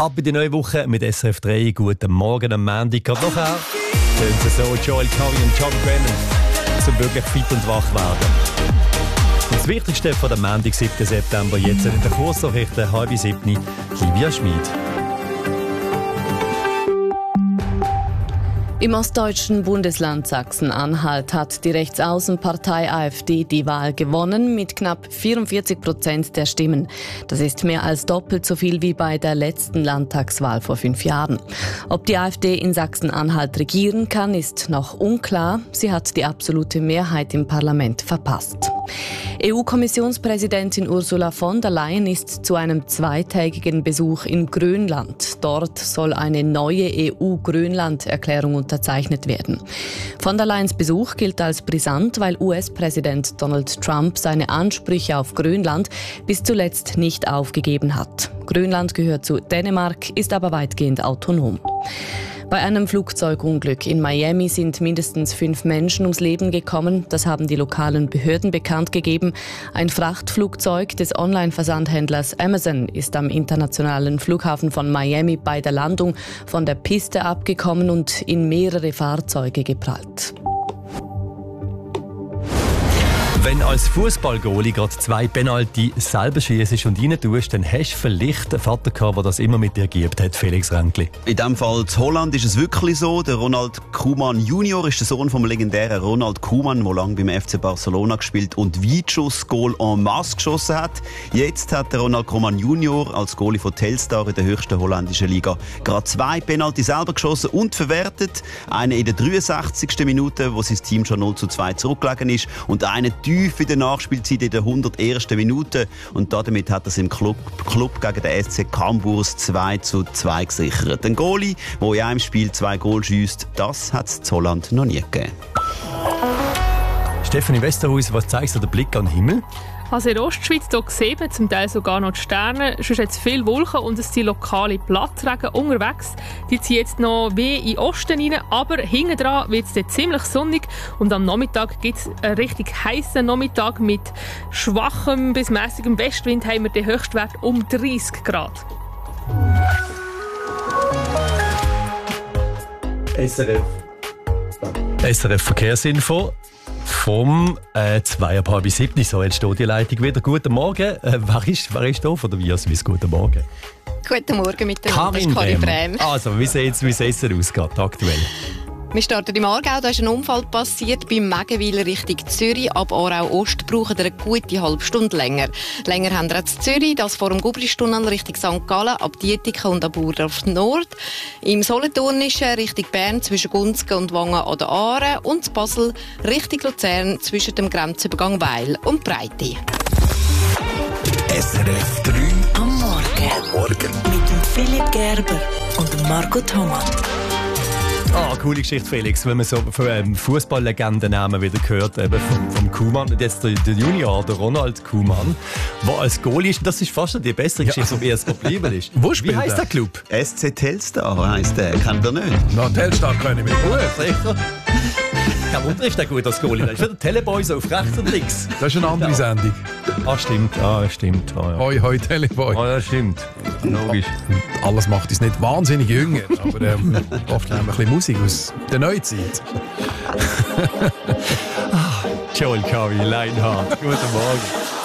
Ab in die neue Woche mit SRF 3. Guten Morgen am Montag. Gerade nachher tönt es so Joel Corry und John Brennan, zum wirklich fit und wach werden. Und das Wichtigste von dem Montag, 7. September, jetzt in der Kursnachrichten, 6:30, Livia Schmid. Im ostdeutschen Bundesland Sachsen-Anhalt hat die Rechtsaußenpartei AfD die Wahl gewonnen mit knapp 44% der Stimmen. Das ist mehr als doppelt so viel wie bei der letzten Landtagswahl vor 5 Jahren. Ob die AfD in Sachsen-Anhalt regieren kann, ist noch unklar. Sie hat die absolute Mehrheit im Parlament verpasst. EU-Kommissionspräsidentin Ursula von der Leyen ist zu einem zweitägigen Besuch in Grönland. Dort soll eine neue EU-Grönland-Erklärung unterzeichnet werden. Von der Leyens Besuch gilt als brisant, weil US-Präsident Donald Trump seine Ansprüche auf Grönland bis zuletzt nicht aufgegeben hat. Grönland gehört zu Dänemark, ist aber weitgehend autonom. Bei einem Flugzeugunglück in Miami sind mindestens 5 Menschen ums Leben gekommen. Das haben die lokalen Behörden bekannt gegeben. Ein Frachtflugzeug des Online-Versandhändlers Amazon ist am internationalen Flughafen von Miami bei der Landung von der Piste abgekommen und in mehrere Fahrzeuge geprallt. Wenn als Fußballgoalie gerade 2 Penalty selber schießt und rein tust, dann hast du vielleicht einen Vater gehabt, der das immer mit dir geübt hat, Felix Ränkli. In diesem Fall in Holland ist es wirklich so. Der Ronald Koeman Junior ist der Sohn vom legendären Ronald Koeman, der lange beim FC Barcelona gespielt und Weitschuss-Goal en masse geschossen hat. Jetzt hat der Ronald Koeman Junior als Goalie von Telstar in der höchsten holländischen Liga gerade 2 Penalty selber geschossen und verwertet. Einen in der 63. Minute, wo sein Team schon 0:2 zurückgelegen ist, und einen tief in der Nachspielzeit in der 101. Minute. Und damit hat er es im Club gegen den SC Cambuurs 2:2 gesichert. Ein Goalie, der in einem Spiel 2 Goal schiesst, das hat es in Holland noch nie gegeben. Stefanie Westerhuis, was zeigst du den Blick an den Himmel? Also in der Ostschweiz hier sieht man zum Teil sogar noch die Sterne. Sonst hat es viele Wolken und es sind lokale Platzregen unterwegs. Die ziehen jetzt noch wie in den Osten rein, aber hinten dran wird es dann ziemlich sonnig. Und am Nachmittag gibt es einen richtig heissen Nachmittag mit schwachem bis mäßigem Westwind. Haben wir den Höchstwert um 30 Grad. SRF Verkehrsinfo. Vom 6:30. So, jetzt steht die Leitung wieder. Guten Morgen. Wer ist da von der Viaswiss? Guten Morgen. Guten Morgen miteinander, das ist Karin Brem. Also, wie sieht es aus gerade aktuell? Wir starten im Aargau, da ist ein Unfall passiert beim Megenwil Richtung Zürich. Ab Aarau Ost braucht ihr eine gute halbe Stunde länger. Länger haben wir jetzt Zürich, das vor dem Gubristunnel Richtung St. Gallen, ab Dietiken und ab Burdorf Nord. Im Solothurnischen Richtung Bern zwischen Gunzgen und Wangen an der Aare und in Basel Richtung Luzern zwischen dem Grenzübergang Weil und Breite. SRF 3 am Morgen. Mit dem Philipp Gerber und dem Marco Thomas. Coole Geschichte, Felix, wenn man so von Fußballlegendennamen wieder hört, eben vom Koeman. Und jetzt der Junior, der Ronald Koeman, der als Goalie ist. Das ist fast die bessere Geschichte, die erst geblieben ist. Wie heisst der Club? SC Telstar heisst der. Kennt ihr nicht? Na, Telstar können wir gut. Sicher. Kein Wunder, ist der gut als Goalie. Das ist wieder Teleboy so auf rechts und links. Das ist eine andere Sendung. Stimmt. Stimmt. Ja. Hoi, hoi, Teleboy. Ja, stimmt. Logisch. Und alles macht uns nicht wahnsinnig jünger, aber oft haben wir ein bisschen Musik aus der Neuzeit. Joel Corry, Lionheart. Guten Morgen.